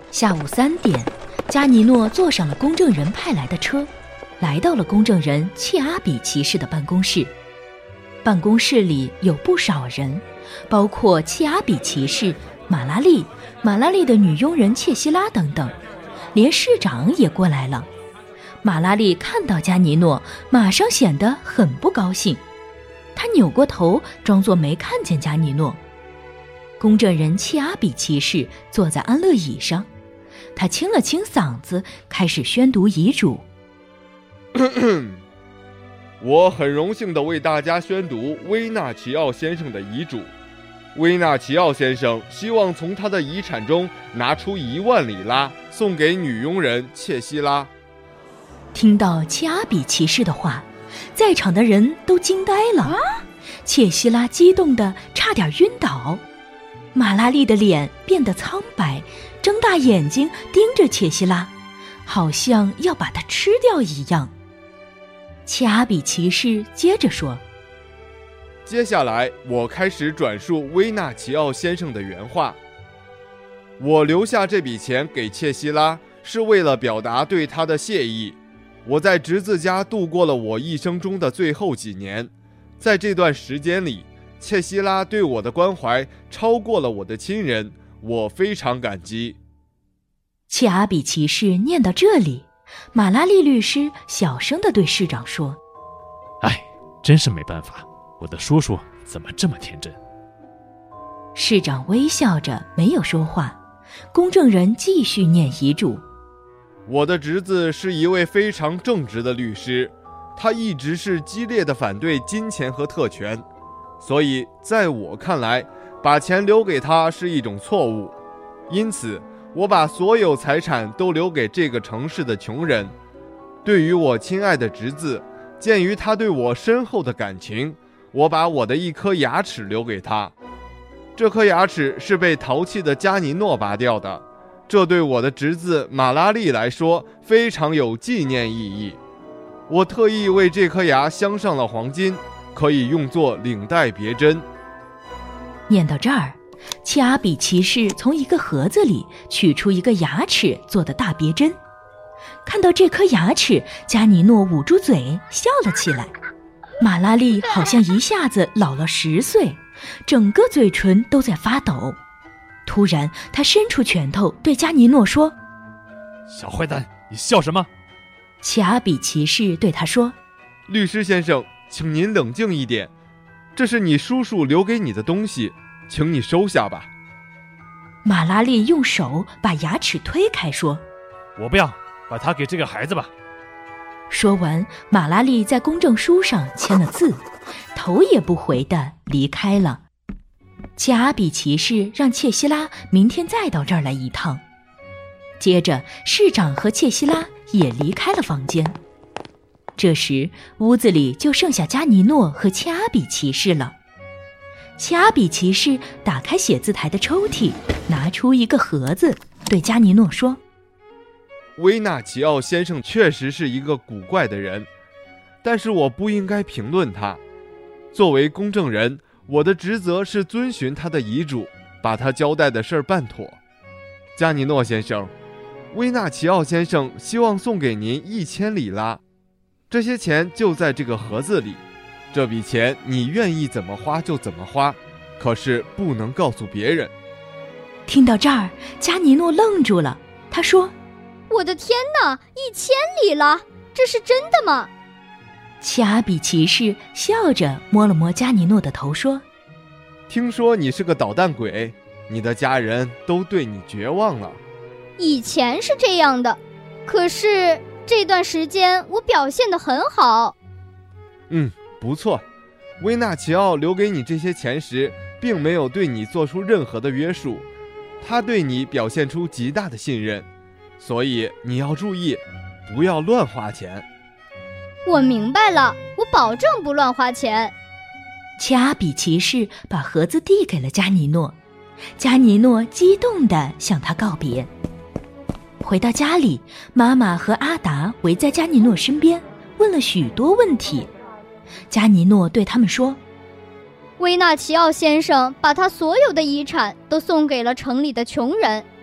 下午3点，加尼诺坐上了公证人派来的车，来到了公证人切阿比骑士的办公室。办公室里有不少人，包括切阿比骑士、马拉利的女佣人切希拉等等，连市长也过来了。马拉利看到加尼诺，马上显得很不高兴，他扭过头，装作没看见加尼诺。公证人切阿比骑士坐在安乐椅上，他清了清嗓子，开始宣读遗嘱。 我很荣幸地为大家宣读威纳奇奥先生的遗嘱。威纳奇奥先生希望从他的遗产中拿出1万里拉，送给女佣人切希拉。 听到切阿比骑士的话，在场的人都惊呆了。切希拉激动得差点晕倒，马拉利的脸变得苍白，睁大眼睛盯着切希拉，好像要把它吃掉一样。切阿比骑士接着说： 接下来我开始转述威纳奇奥先生的原话。我留下这笔钱给切希拉，是为了表达对她的谢意。我在侄子家度过了我一生中的最后几年，在这段时间里，切希拉对我的关怀超过了我的亲人，我非常感激。 切阿比骑士念到这里，马拉利律师小声地对市长说： 真是没办法，我的叔叔怎么这么天真。 市长微笑着没有说话，公证人继续念遗嘱。 我的侄子是一位非常正直的律师，他一直是激烈的反对金钱和特权，所以在我看来，把钱留给他是一种错误。因此，我把所有财产都留给这个城市的穷人。对于我亲爱的侄子，鉴于他对我深厚的感情，我把我的一颗牙齿留给他。这颗牙齿是被淘气的加尼诺拔掉的，这对我的侄子马拉利来说非常有纪念意义。我特意为这颗牙镶上了黄金，可以用作领带别针。 念到这儿，切阿比骑士从一个盒子里取出一个牙齿做的大别针。看到这颗牙齿，加尼诺捂住嘴笑了起来。马拉利好像一下子老了10岁，整个嘴唇都在发抖。突然，他伸出拳头对加尼诺说： 小坏蛋，你笑什么？ 切阿比骑士对他说： 律师先生，请您冷静一点，这是你叔叔留给你的东西，请你收下吧。 马拉利用手把牙齿推开说： 我不要，把它给这个孩子吧。 说完，马拉利在公证书上签了字，头也不回地离开了。切阿比骑士让切希拉明天再到这儿来一趟。接着，市长和切希拉也离开了房间。这时，屋子里就剩下加尼诺和切阿比骑士了。切阿比骑士打开写字台的抽屉，拿出一个盒子，对加尼诺说： 威纳奇奥先生确实是一个古怪的人，但是我不应该评论他。作为公证人，我的职责是遵循他的遗嘱，把他交代的事儿办妥。加尼诺先生，威纳奇奥先生希望送给您1000里拉，这些钱就在这个盒子里。这笔钱你愿意怎么花就怎么花，可是不能告诉别人。 听到这儿，加尼诺愣住了，他说： 我的天哪，1000里拉，这是真的吗？ 切阿比骑士笑着摸了摸加尼诺的头说： 听说你是个捣蛋鬼，你的家人都对你绝望了。 以前是这样的，可是这段时间我表现得很好。 不错。威纳奇奥留给你这些钱时，并没有对你做出任何的约束，他对你表现出极大的信任，所以你要注意，不要乱花钱。 我明白了，我保证不乱花钱。 切阿比骑士把盒子递给了加尼诺，加尼诺激动地向他告别。回到家里，妈妈和阿达围在加尼诺身边，问了许多问题。加尼诺对他们说： 威纳奇奥先生把他所有的遗产都送给了城里的穷人，